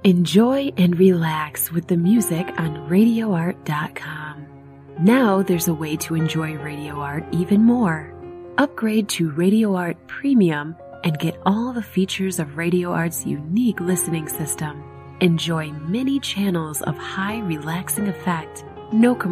Enjoy and relax with the music on RadioArt.com. Now there's a way to enjoy Radio Art even more. Upgrade to Radio Art Premium and get all the features of Radio Art's unique listening system. Enjoy many channels of high relaxing effect, no